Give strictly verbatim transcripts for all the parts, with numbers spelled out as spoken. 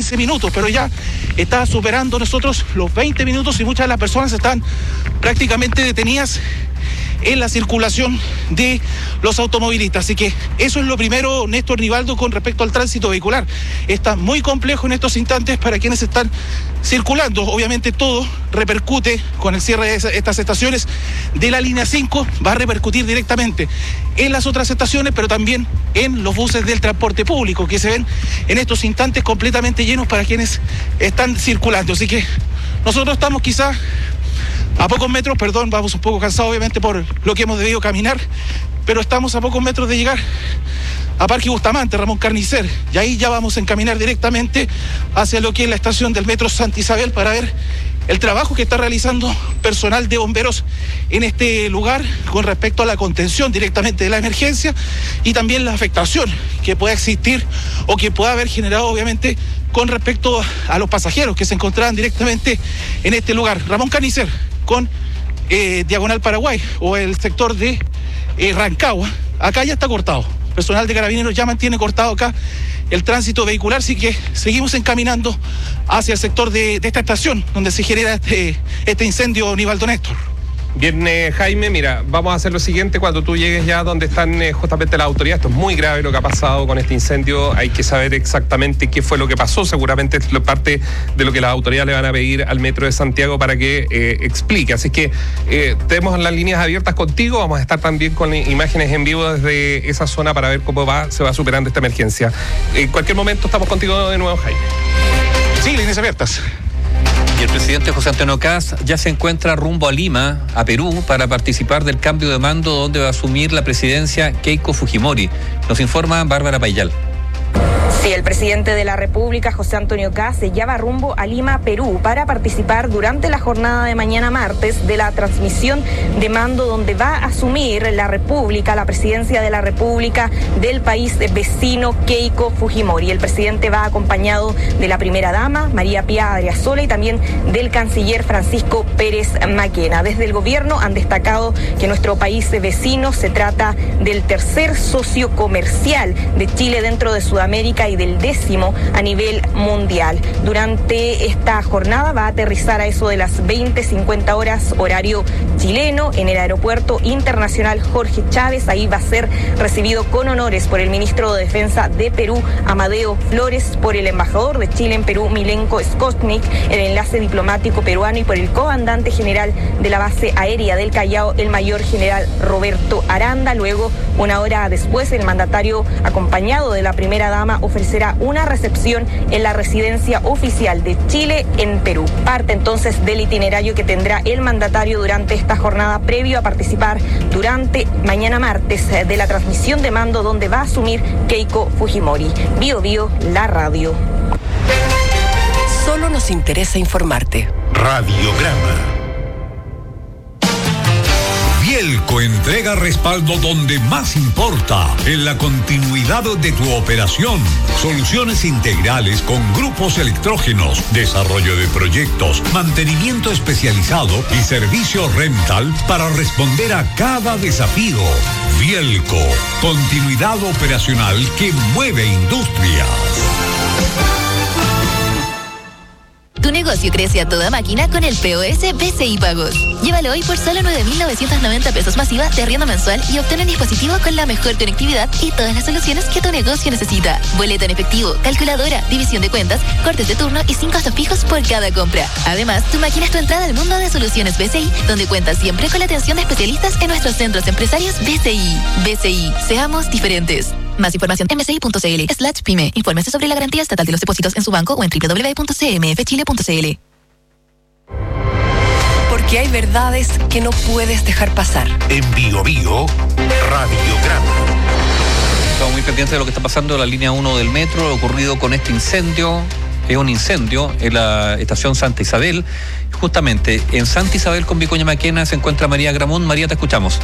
quince minutos, pero ya está superando nosotros los veinte minutos y muchas de las personas están prácticamente detenidas en la circulación de los automovilistas. Así que eso es lo primero, Néstor Nivaldo, con respecto al tránsito vehicular. Está muy complejo en estos instantes para quienes están circulando. Obviamente todo repercute con el cierre de estas estaciones de la línea cinco, va a repercutir directamente en las otras estaciones, pero también en los buses del transporte público, que se ven en estos instantes completamente llenos para quienes están circulando. Así que nosotros estamos quizás a pocos metros, perdón, vamos un poco cansados obviamente por lo que hemos debido caminar, pero estamos a pocos metros de llegar a Parque Bustamante, Ramón Carnicer, y ahí ya vamos a encaminar directamente hacia lo que es la estación del metro Santa Isabel para ver el trabajo que está realizando personal de bomberos en este lugar con respecto a la contención directamente de la emergencia y también la afectación que pueda existir o que pueda haber generado obviamente con respecto a los pasajeros que se encontraban directamente en este lugar. Ramón Carnicer con eh, Diagonal Paraguay o el sector de eh, Rancagua, acá ya está cortado. Personal de Carabineros ya mantiene cortado acá el tránsito vehicular, así que seguimos encaminando hacia el sector de, de esta estación donde se genera este, este incendio, Nivaldo Néstor. Bien, eh, Jaime, mira, vamos a hacer lo siguiente cuando tú llegues ya donde están eh, justamente las autoridades. Esto es muy grave lo que ha pasado con este incendio, hay que saber exactamente qué fue lo que pasó, seguramente es parte de lo que las autoridades le van a pedir al Metro de Santiago para que eh, explique. Así que eh, tenemos las líneas abiertas contigo, vamos a estar también con imágenes en vivo desde esa zona para ver cómo va, se va superando esta emergencia. En cualquier momento estamos contigo de nuevo, Jaime. Sí, líneas abiertas. Y el presidente José Antonio Kast ya se encuentra rumbo a Lima, a Perú, para participar del cambio de mando donde va a asumir la presidencia Keiko Fujimori. Nos informa Bárbara Payal. Sí, el presidente de la República, José Antonio Kast, se lleva rumbo a Lima, Perú, para participar durante la jornada de mañana martes de la transmisión de mando donde va a asumir la República, la presidencia de la República del país vecino Keiko Fujimori. El presidente va acompañado de la primera dama, María Pía Adriasola, y también del canciller Francisco Pérez Maquena. Desde el gobierno han destacado que nuestro país vecino se trata del tercer socio comercial de Chile dentro de Sudamérica y del décimo a nivel mundial. Durante esta jornada va a aterrizar a eso de las veinte cincuenta horas horario chileno en el Aeropuerto Internacional Jorge Chávez. Ahí va a ser recibido con honores por el ministro de Defensa de Perú, Amadeo Flores, por el embajador de Chile en Perú, Milenko Skotnik, el enlace diplomático peruano, y por el comandante general de la base aérea del Callao, el mayor general Roberto Aranda. Luego, una hora después, el mandatario, acompañado de la primera dama, ofrecerá una recepción en la residencia oficial de Chile en Perú. Parte entonces del itinerario que tendrá el mandatario durante esta jornada previo a participar durante mañana martes de la transmisión de mando donde va a asumir Keiko Fujimori. Bio Bio, la radio. Solo nos interesa informarte. Radiograma. Bielco entrega respaldo donde más importa, en la continuidad de tu operación. Soluciones integrales con grupos electrógenos, desarrollo de proyectos, mantenimiento especializado y servicio rental para responder a cada desafío. Bielco, continuidad operacional que mueve industrias. Tu negocio crece a toda máquina con el P O S B C I Pagos. Llévalo hoy por solo nueve mil novecientos noventa pesos masiva de arriendo mensual y obtén un dispositivo con la mejor conectividad y todas las soluciones que tu negocio necesita. Boleto en efectivo, calculadora, división de cuentas, cortes de turno y sin costos fijos por cada compra. Además, tu máquina es tu entrada al mundo de soluciones B C I, donde cuentas siempre con la atención de especialistas en nuestros centros empresarios B C I. B C I, seamos diferentes. Más información en bci.cl slash pyme. Infórmese sobre la garantía estatal de los depósitos en su banco o en doble u doble u doble u punto c m f chile punto c l. Porque hay verdades que no puedes dejar pasar. En Bio Bio, Radiograma. Estamos muy pendientes de lo que está pasando en la línea uno del metro, lo ocurrido con este incendio. Es un incendio en la estación Santa Isabel. Justamente en Santa Isabel con Vicuña Maquena se encuentra María Gramón. María, te escuchamos.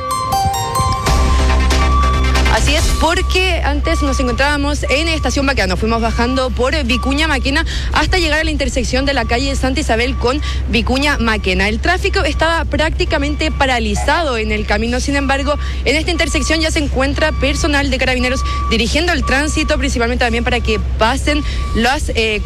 Así es, porque antes nos encontrábamos en Estación Baquedano, fuimos bajando por Vicuña Maquena hasta llegar a la intersección de la calle Santa Isabel con Vicuña Maquena. El tráfico estaba prácticamente paralizado en el camino, sin embargo, en esta intersección ya se encuentra personal de Carabineros dirigiendo el tránsito, principalmente también para que pasen las eh,